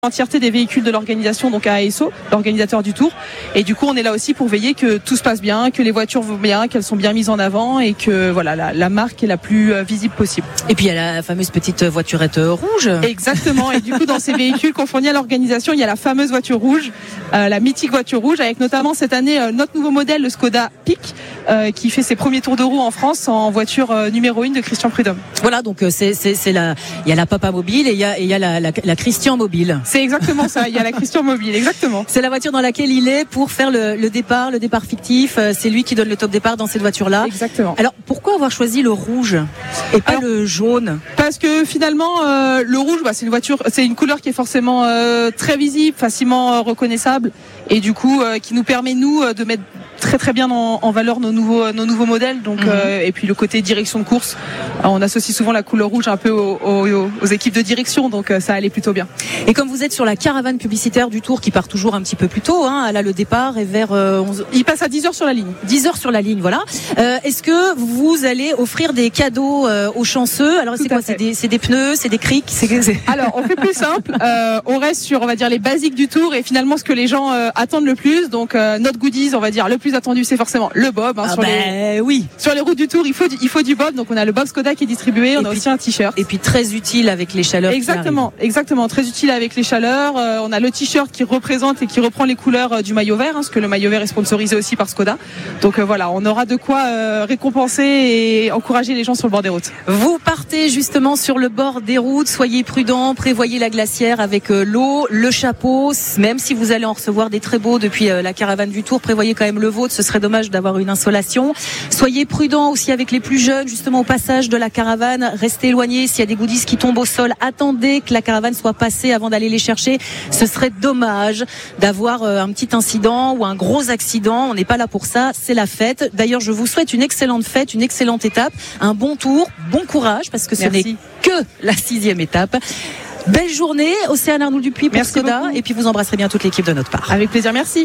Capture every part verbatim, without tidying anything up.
L'entièreté des véhicules de l'organisation, donc à A S O, l'organisateur du tour. Et du coup, on est là aussi pour veiller que tout se passe bien, que les voitures vont bien, qu'elles sont bien mises en avant et que voilà, la, la marque est la plus visible possible. Et puis il y a la fameuse petite voiturette rouge. Exactement. Et du coup, dans ces véhicules qu'on fournit à l'organisation, il y a la fameuse voiture rouge, euh, la mythique voiture rouge, avec notamment cette année euh, notre nouveau modèle, le Skoda Peak, euh, qui fait ses premiers tours de roue en France en voiture euh, numéro une de Christian Prudhomme. Voilà, donc c'est c'est c'est la il y a la Papa Mobile et il y a il y a la, la la Christian Mobile. C'est exactement ça. Il y a la Christian Mobile, exactement. C'est la voiture dans laquelle il est pour faire le, le départ, le départ fictif. C'est lui qui donne le top départ dans cette voiture-là. Exactement. Alors pourquoi avoir choisi le rouge et pas Alors, le jaune? Parce que finalement, euh, le rouge, bah, c'est une voiture, c'est une couleur qui est forcément euh, très visible, facilement euh, reconnaissable, et du coup, euh, qui nous permet nous de mettre très très bien en, en valeur nos nouveaux nos nouveaux modèles. Donc, mm-hmm. euh, et puis le côté direction de course, alors, on associe souvent la couleur rouge un peu aux, aux, aux équipes de direction, donc euh, ça allait plutôt bien. Et comme vous êtes sur la caravane publicitaire du Tour qui part toujours un petit peu plus tôt, hein, là le départ est vers euh, onze... Il passe à dix heures sur la ligne. dix heures sur la ligne, voilà. Euh, est-ce que vous allez offrir des cadeaux euh, aux chanceux? Alors Tout c'est quoi? C'est des, c'est des pneus, c'est des crics, c'est... c'est... Alors on fait plus simple. Euh, on reste sur, on va dire, les basiques du Tour et finalement ce que les gens euh, attendent le plus. Donc euh, notre goodies, on va dire le plus attendu, c'est forcément le bob. Hein, ah sur bah, les oui. Sur les routes du Tour, il faut du, il faut du bob. Donc on a le bob Skoda qui est distribué. On et a puis, aussi un t-shirt. Et puis très utile avec les chaleurs. Exactement, exactement, très utile avec les chaleurs. Euh, on a le t-shirt qui représente et qui reprend les couleurs euh, du maillot vert, hein, parce que le maillot vert est sponsorisé aussi par Skoda. Donc euh, voilà, on aura de quoi euh, récompenser et encourager les gens sur le bord des routes. Vous partez justement sur le bord des routes. Soyez prudents, prévoyez la glacière avec euh, l'eau, le chapeau. Même si vous allez en recevoir des très beaux depuis euh, la caravane du Tour, prévoyez quand même le vôtre. Ce serait dommage d'avoir une insolation. Soyez prudents aussi avec les plus jeunes, justement au passage de la caravane. Restez éloignés. S'il y a des goodies qui tombent au sol, attendez que la caravane soit passée avant d'aller les chercher. Ce serait dommage d'avoir euh, un petit incident ou un gros accident. On n'est pas là pour ça. C'est la fête. D'ailleurs, je vous souhaite une excellente fête, une excellente étape, un bon tour, bon courage, parce que ce Merci. n'est que la sixième étape. Belle journée, Océane Arnould Dupuis pour Merci Skoda. beaucoup. Et puis vous embrasserez bien toute l'équipe de notre part. Avec plaisir, merci.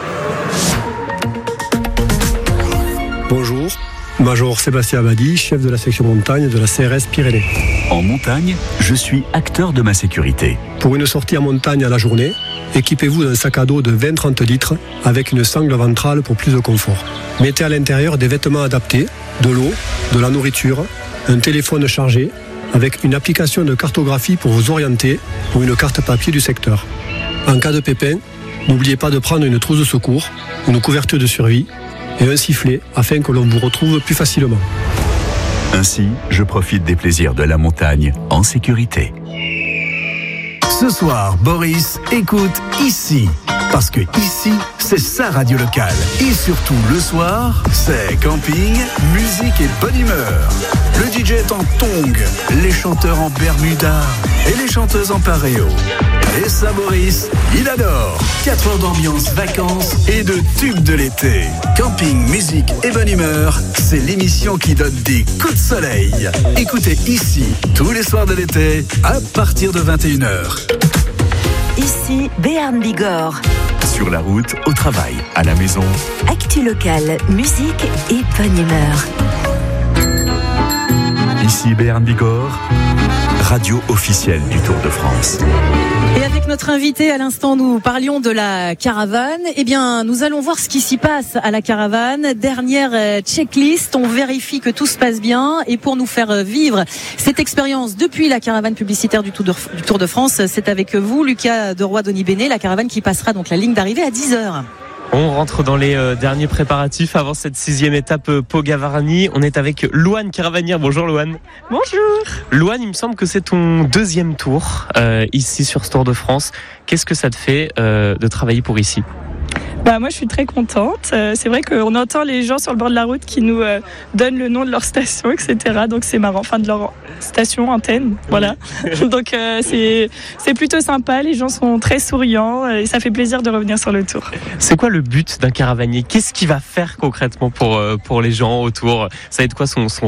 Bonjour, Major Sébastien Abadi, chef de la section montagne de la C R S Pyrénées. En montagne, je suis acteur de ma sécurité. Pour une sortie en montagne à la journée, équipez-vous d'un sac à dos de vingt à trente litres avec une sangle ventrale pour plus de confort. Mettez à l'intérieur des vêtements adaptés, de l'eau, de la nourriture, un téléphone chargé avec une application de cartographie pour vous orienter ou une carte papier du secteur. En cas de pépin, n'oubliez pas de prendre une trousse de secours, une couverture de survie et un sifflet afin que l'on vous retrouve plus facilement. Ainsi, je profite des plaisirs de la montagne en sécurité. Ce soir, Boris écoute ici. Parce que ici, c'est sa radio locale. Et surtout, le soir, c'est camping, musique et bonne humeur. Le D J est en tongs, les chanteurs en bermuda et les chanteuses en paréo. Et ça, Boris, il adore. quatre heures d'ambiance, vacances et de tubes de l'été. Camping, musique et bonne humeur, c'est l'émission qui donne des coups de soleil. Écoutez ici, tous les soirs de l'été, à partir de vingt et une heures. Ici, Béarn Bigorre. Sur la route, au travail, à la maison. Actu locale, musique et bonne humeur. Ici Béarn Bigorre, radio officielle du Tour de France. Et avec notre invité, à l'instant, nous parlions de la caravane. Eh bien, nous allons voir ce qui s'y passe à la caravane. Dernière checklist, on vérifie que tout se passe bien. Et pour nous faire vivre cette expérience depuis la caravane publicitaire du Tour de, du Tour de France, c'est avec vous, Lucas de Roy-Donny-Béné, la caravane qui passera donc la ligne d'arrivée à dix heures. On rentre dans les euh, derniers préparatifs avant cette sixième étape euh, Pau-Gavarnie. On est avec Louane Caravanière. Bonjour Louane. Bonjour. Louane, il me semble que c'est ton deuxième tour euh, ici sur ce Tour de France. Qu'est-ce que ça te fait euh, de travailler pour ici ? Bah moi je suis très contente. Euh, c'est vrai qu'on entend les gens sur le bord de la route qui nous euh, donnent le nom de leur station, et cetera. Donc c'est marrant, enfin de leur station, antenne, voilà. Donc euh, c'est c'est plutôt sympa. Les gens sont très souriants et ça fait plaisir de revenir sur le Tour. C'est quoi le but d'un caravanier ? Qu'est-ce qu'il va faire concrètement pour euh, pour les gens autour ? Ça va être quoi son son rôle ?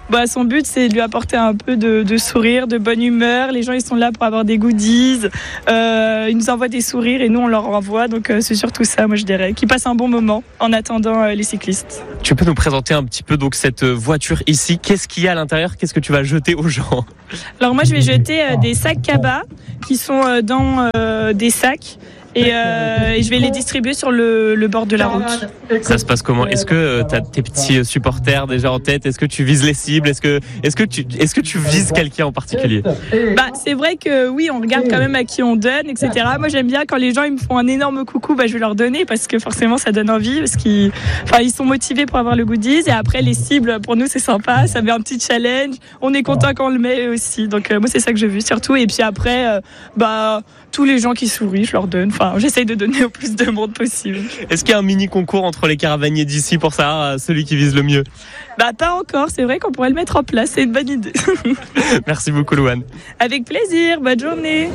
bah, son but, c'est de lui apporter un peu de, de sourire, de bonne humeur. Les gens, ils sont là pour avoir des goodies. Euh, ils nous envoient des sourires et nous, on leur envoie. Donc, euh, c'est surtout ça, moi, je dirais. Qu'ils passent un bon moment en attendant euh, les cyclistes. Tu peux nous présenter un petit peu donc cette voiture ici. Qu'est-ce qu'il y a à l'intérieur? Qu'est-ce que tu vas jeter aux gens? Alors, moi, je vais jeter euh, des sacs cabas qui sont euh, dans euh, des sacs. Et, euh, et je vais les distribuer sur le, le bord de la route. Ça se passe comment? Est-ce que euh, tu as tes petits supporters déjà en tête? Est-ce que tu vises les cibles? Est-ce que, est-ce que, tu, est-ce que tu vises quelqu'un en particulier? Bah, c'est vrai que oui, on regarde quand même à qui on donne, et cetera. Moi, j'aime bien quand les gens ils me font un énorme coucou, bah, je vais leur donner parce que forcément, ça donne envie. Parce qu'ils enfin, ils sont motivés pour avoir le goodies. Et après, les cibles, pour nous, c'est sympa. Ça met un petit challenge. On est content quand on le met aussi. Donc, euh, moi, c'est ça que je veux surtout. Et puis après, euh, bah, tous les gens qui sourient, je leur donne. Enfin, j'essaye de donner au plus de monde possible. Est-ce qu'il y a un mini concours entre les caravaniers d'ici pour savoir celui qui vise le mieux? Bah, pas encore. C'est vrai qu'on pourrait le mettre en place. C'est une bonne idée. Merci beaucoup, Louane. Avec plaisir. Bonne journée.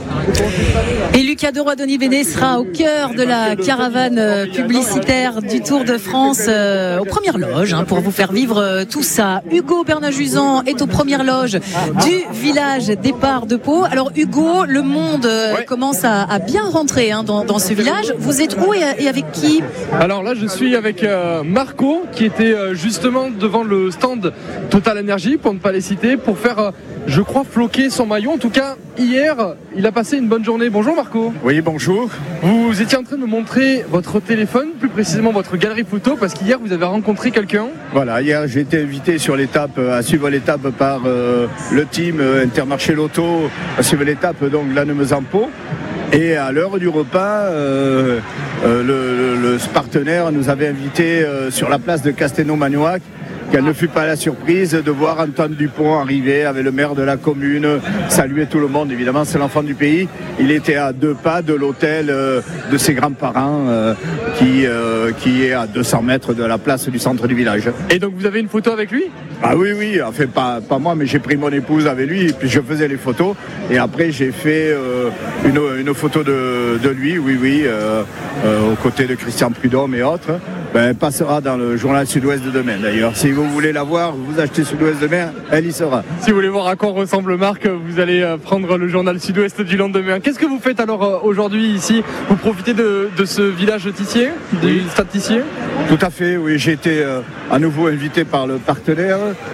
Et Lucas Deroy-Donibéné sera au cœur de la caravane publicitaire du Tour de France, euh, aux premières loges, hein, pour vous faire vivre euh, tout ça. Hugo Bernard-Juzan est aux premières loges du village départ de Pau. Alors, Hugo, le monde euh, ouais. commence à, à bien rentrer hein, dans, dans ce village. Vous êtes où et, et avec qui? Alors là, je suis avec euh, Marco, qui était euh, justement devant le stand Total Energy, pour ne pas les citer, pour faire, euh, je crois, floquer son maillot. En tout cas, hier, il a passé une bonne journée. Bonjour Marco. Oui, bonjour. Vous étiez en train de me montrer votre téléphone, plus précisément votre galerie photo, parce qu'hier, vous avez rencontré quelqu'un. Voilà, hier, j'ai été invité sur l'étape, à suivre l'étape par euh, le team Intermarché Loto, à suivre l'étape donc Lannemezan-Pau. Et à l'heure du repas, euh, euh, le, le, le partenaire nous avait invités euh, sur la place de Castelnau-Magnoac. Quelle ne fut pas la surprise de voir Antoine Dupont arriver avec le maire de la commune, saluer tout le monde. Évidemment, c'est l'enfant du pays. Il était à deux pas de l'hôtel euh, de ses grands-parents euh, qui, euh, qui est à deux cents mètres de la place du centre du village. Et donc vous avez une photo avec lui? Ah oui, oui, enfin pas, pas moi, mais j'ai pris mon épouse avec lui et puis je faisais les photos. Et après, j'ai fait euh, une, une photo de, de lui, oui, oui, euh, euh, aux côtés de Christian Prudhomme et autres. Ben, elle passera dans le journal Sud-Ouest de demain d'ailleurs. Si vous voulez la voir, vous achetez Sud-Ouest demain, elle y sera. Si vous voulez voir à quoi ressemble Marc, vous allez prendre le journal Sud-Ouest du lendemain. Qu'est-ce que vous faites alors aujourd'hui ici? Vous profitez de, de ce village tissier, du stade Tissier? Tout à fait, oui. J'ai été euh, à nouveau invité par le partenaire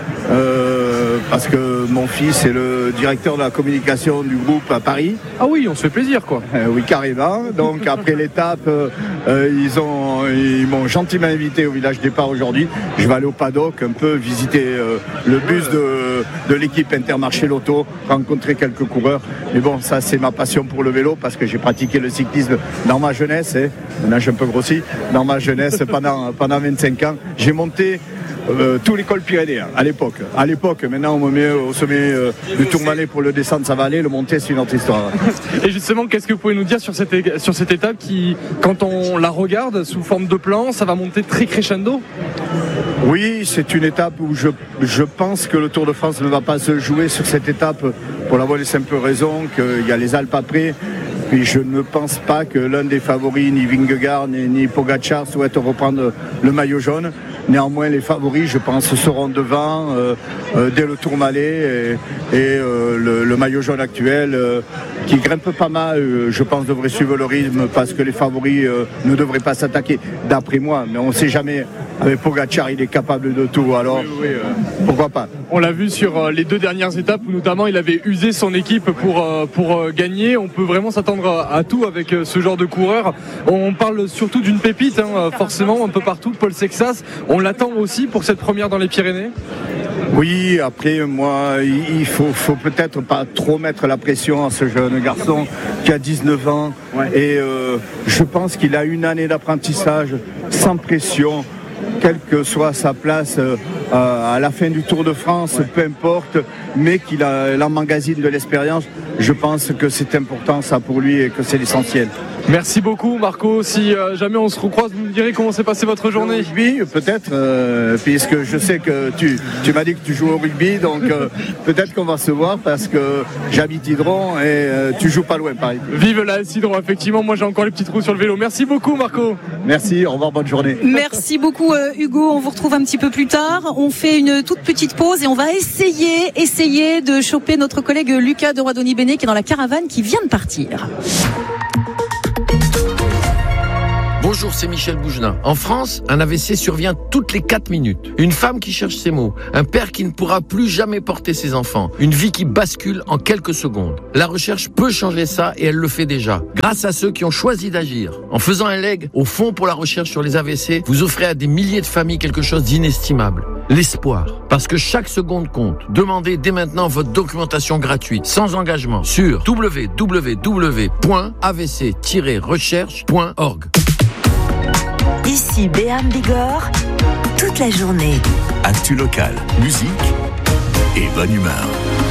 euh, parce que mon fils est le directeur de la communication du groupe à Paris. Ah oui, on se fait plaisir quoi. Euh, oui, carrément. Donc après l'étape, euh, ils, ont, ils m'ont gentiment invité au village départ aujourd'hui. Je vais aller au paddock un peu visiter euh, le bus de, de l'équipe Intermarché Loto, rencontrer quelques coureurs. Mais bon, ça c'est ma passion pour le vélo parce que j'ai pratiqué le cyclisme dans ma jeunesse. Hein. Maintenant j'ai un peu grossi. Dans ma jeunesse pendant, pendant vingt-cinq ans. J'ai monté Euh, tous les cols pyrénéens à l'époque. À l'époque, maintenant on me met au sommet euh, du Tourmalet pour le descendre, ça va aller, le monter c'est une autre histoire. Et justement, qu'est-ce que vous pouvez nous dire sur cette, sur cette étape qui, quand on la regarde sous forme de plan, ça va monter très crescendo? Oui, c'est une étape où je, je pense que le Tour de France ne va pas se jouer sur cette étape pour la bonne et simple raison qu'il y a les Alpes après. Puis je ne pense pas que l'un des favoris, ni Vingegaard ni, ni Pogacar, souhaite reprendre le maillot jaune. Néanmoins, les favoris, je pense, seront devant euh, euh, dès le Tourmalet et, et euh, le, le maillot jaune actuel euh, qui grimpe pas mal, euh, je pense, devrait suivre le rythme parce que les favoris euh, ne devraient pas s'attaquer, d'après moi. Mais on ne sait jamais. Avec Pogacar, il est capable de tout, alors oui, oui, euh, pourquoi pas. On l'a vu sur euh, les deux dernières étapes où notamment il avait usé son équipe pour, euh, pour euh, gagner. On peut vraiment s'attendre à, à tout avec euh, ce genre de coureur. On parle surtout d'une pépite, hein, forcément, un peu partout, Paul Sexas. On l'attend aussi pour cette première dans les Pyrénées? Oui, après, moi, il faut, faut peut-être pas trop mettre la pression à ce jeune garçon qui a dix-neuf ans. Ouais. Et euh, je pense qu'il a une année d'apprentissage sans pression. Quelle que soit sa place euh, à la fin du Tour de France, ouais. Peu importe, mais qu'il a, il emmagasine de l'expérience, je pense que c'est important ça pour lui et que c'est l'essentiel. Merci beaucoup Marco, si euh, jamais on se recroise, vous me direz comment s'est passée votre journée? Oui, peut-être, euh, puisque je sais que tu, tu m'as dit que tu joues au rugby, donc euh, peut-être qu'on va se voir parce que j'habite Hydron et euh, tu joues pas loin pareil. Vive la S Hydron, effectivement, moi j'ai encore les petits trous sur le vélo. Merci beaucoup Marco. Merci, au revoir, bonne journée. Merci beaucoup euh, Hugo, on vous retrouve un petit peu plus tard. On fait une toute petite pause et on va essayer, essayer de choper notre collègue Lucas de Roidoni-Bennett qui est dans la caravane qui vient de partir. Bonjour, c'est Michel Bougenin. En France, un A V C survient toutes les quatre minutes. Une femme qui cherche ses mots, un père qui ne pourra plus jamais porter ses enfants, une vie qui bascule en quelques secondes. La recherche peut changer ça et elle le fait déjà, grâce à ceux qui ont choisi d'agir. En faisant un leg au Fonds pour la recherche sur les A V C, vous offrez à des milliers de familles quelque chose d'inestimable. L'espoir. Parce que chaque seconde compte. Demandez dès maintenant votre documentation gratuite, sans engagement, sur w w w point a v c tiret recherche point org. Ici Béarn Bigorre, toute la journée. Actu local, musique et bonne humeur.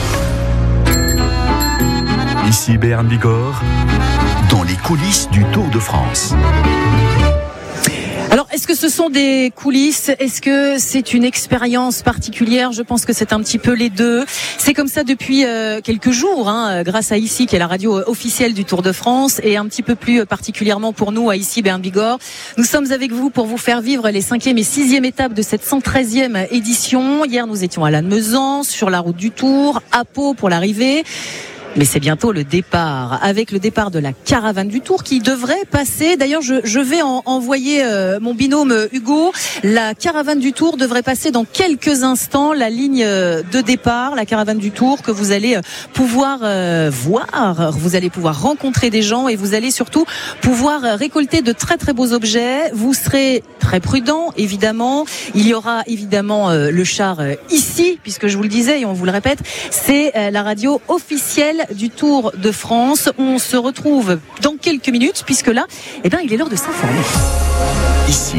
Ici Béarn Bigorre, dans les coulisses du Tour de France. Alors, est-ce que ce sont des coulisses ? Est-ce que c'est une expérience particulière ? Je pense que c'est un petit peu les deux. C'est comme ça depuis euh, quelques jours, hein, grâce à Ici, qui est la radio officielle du Tour de France, et un petit peu plus particulièrement pour nous à Ici, Béarn Bigorre. Nous sommes avec vous pour vous faire vivre les cinquième et sixième étapes de cette cent treizième édition. Hier, nous étions à Lannemezan, sur la route du Tour, à Pau pour l'arrivée. Mais c'est bientôt le départ, avec le départ de la caravane du Tour qui devrait passer. D'ailleurs, je, je vais en, envoyer euh, mon binôme Hugo. La caravane du Tour devrait passer dans quelques instants la ligne de départ, la caravane du Tour que vous allez pouvoir euh, voir. Vous allez pouvoir rencontrer des gens et vous allez surtout pouvoir récolter de très très beaux objets. Vous serez très prudent, évidemment. Il y aura évidemment euh, le char euh, ici, puisque je vous le disais et on vous le répète, c'est euh, la radio officielle du Tour de France. On se retrouve dans quelques minutes puisque là, eh ben, il est l'heure de s'informer. Ici,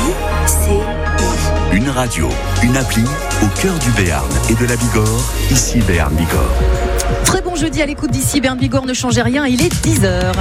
une radio, une appli au cœur du Béarn et de la Bigorre. Ici Béarn Bigorre. Très bon jeudi à l'écoute d'Ici Béarn Bigorre, ne changez rien, il est dix heures.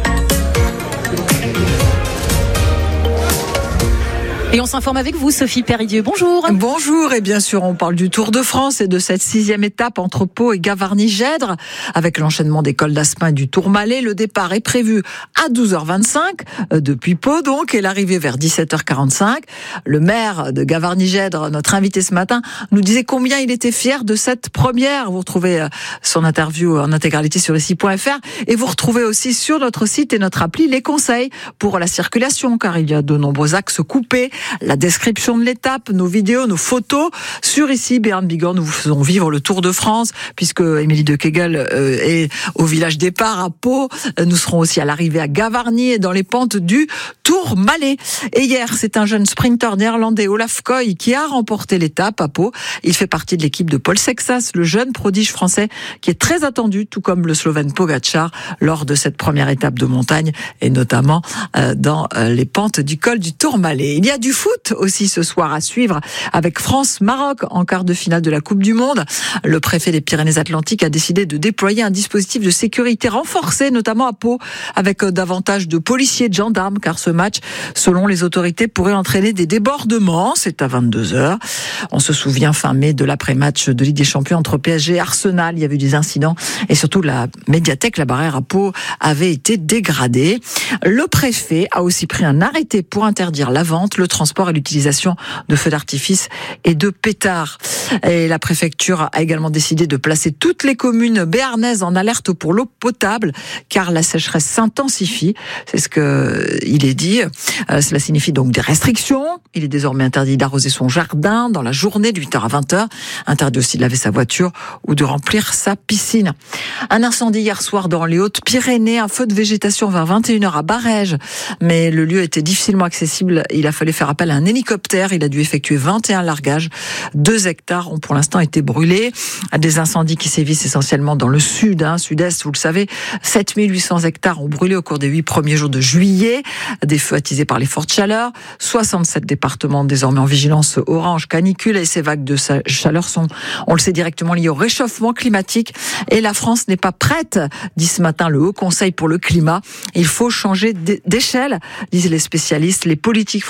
Et on s'informe avec vous, Sophie Péridieu. Bonjour. Bonjour, et bien sûr, on parle du Tour de France et de cette sixième étape entre Pau et Gavarnie-Gèdre. Avec l'enchaînement des cols d'Aspin et du Tourmalet, le départ est prévu à douze heures vingt-cinq, euh, depuis Pau donc, et l'arrivée vers dix-sept heures quarante-cinq. Le maire de Gavarnie-Gèdre, notre invité ce matin, nous disait combien il était fier de cette première. Vous retrouvez euh, son interview en intégralité sur ici point f r et vous retrouvez aussi sur notre site et notre appli les conseils pour la circulation, car il y a de nombreux axes coupés. La description de l'étape, nos vidéos, nos photos. Sur Ici, Béarn Bigorre, nous vous faisons vivre le Tour de France, puisque Émilie de Kegel euh, est au village départ à Pau. Nous serons aussi à l'arrivée à Gavarnie et dans les pentes du Tourmalet. Et hier, c'est un jeune sprinter néerlandais, Olaf Koy, qui a remporté l'étape à Pau. Il fait partie de l'équipe de Paul Sexas, le jeune prodige français, qui est très attendu, tout comme le Slovène Pogačar, lors de cette première étape de montagne, et notamment euh, dans euh, les pentes du col du Tourmalet. Il y a du foot aussi ce soir à suivre avec France-Maroc en quart de finale de la Coupe du Monde. Le préfet des Pyrénées-Atlantiques a décidé de déployer un dispositif de sécurité renforcé, notamment à Pau, avec davantage de policiers et de gendarmes, car ce match, selon les autorités, pourrait entraîner des débordements. C'est à vingt-deux heures. On se souvient fin mai de l'après-match de Ligue des Champions entre P S G et Arsenal. Il y avait eu des incidents et surtout la médiathèque, la barrière à Pau, avait été dégradée. Le préfet a aussi pris un arrêté pour interdire la vente, le transport et l'utilisation de feux d'artifice et de pétards. Et la préfecture a également décidé de placer toutes les communes béarnaises en alerte pour l'eau potable, car la sécheresse s'intensifie. C'est ce que il est dit. Euh, cela signifie donc des restrictions. Il est désormais interdit d'arroser son jardin dans la journée de huit heures à vingt heures. Interdit aussi de laver sa voiture ou de remplir sa piscine. Un incendie hier soir dans les Hautes-Pyrénées, un feu de végétation vers vingt et une heures à Barèges. Mais le lieu était difficilement accessible. Il a fallu faire appel à un hélicoptère. Il a dû effectuer vingt et un largages. Deux hectares ont pour l'instant été brûlés. Des incendies qui sévissent essentiellement dans le sud, hein, sud-est, vous le savez. sept mille huit cents hectares ont brûlé au cours des huit premiers jours de juillet. Des feux attisés par les fortes chaleurs. soixante-sept départements désormais en vigilance orange canicule, et ces vagues de chaleur sont, on le sait, directement liées au réchauffement climatique. Et la France n'est pas prête, dit ce matin le Haut Conseil pour le climat. Il faut changer d'échelle, disent les spécialistes. Les politiques françaises restent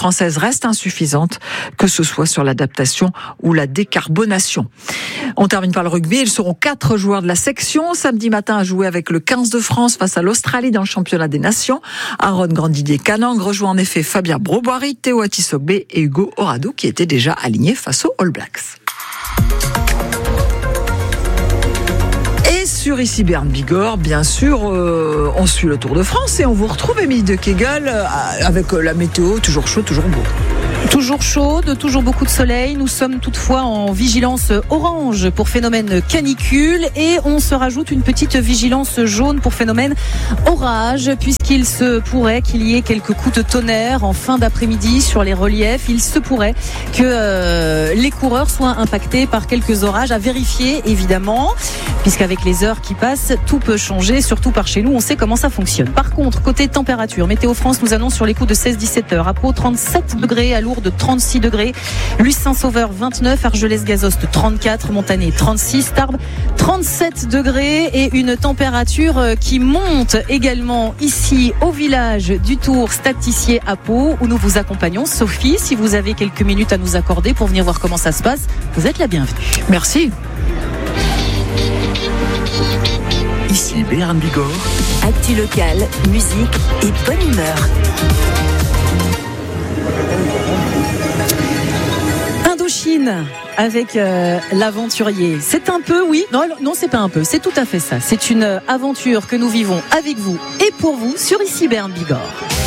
reste insuffisante, que ce soit sur l'adaptation ou la décarbonation. On termine par le rugby. Ils seront quatre joueurs de la section samedi matin à jouer avec le quinze de France face à l'Australie dans le championnat des nations. Aaron Grandidier-Canang rejoint en effet Fabien Broboiry, Théo Atisogbe et Hugo Oradou qui étaient déjà alignés face aux All Blacks. Et sur ici Bern Bigorre, bien sûr, euh, on suit le Tour de France et on vous retrouve Émilie de Kegel euh, avec la météo toujours chaud, toujours beau. Toujours chaude, toujours beaucoup de soleil. Nous sommes toutefois en vigilance orange pour phénomène canicule et on se rajoute une petite vigilance jaune pour phénomène orage puisqu'il se pourrait qu'il y ait quelques coups de tonnerre en fin d'après-midi sur les reliefs. Il se pourrait que euh, les coureurs soient impactés par quelques orages à vérifier évidemment puisqu'avec les heures qui passent, tout peut changer, surtout par chez nous, on sait comment ça fonctionne. Par contre, côté température, Météo France nous annonce sur les coups de seize à dix-sept heures, à Pau trente-sept degrés, à Lourdes trente-six degrés, Luce-Saint-Sauveur vingt-neuf, Argelès-Gazost trente-quatre, Montané trente-six, Tarbes trente-sept degrés et une température qui monte également ici au village du Tour Stade Tissier à Pau où nous vous accompagnons. Sophie, si vous avez quelques minutes à nous accorder pour venir voir comment ça se passe, vous êtes la bienvenue. Merci. Ici Béarn Bigorre. Actu locale, musique et bonne humeur. Indochine avec euh, l'aventurier. C'est un peu, oui, non, non, c'est pas un peu, c'est tout à fait ça. C'est une aventure que nous vivons avec vous et pour vous sur ici Béarn Bigorre.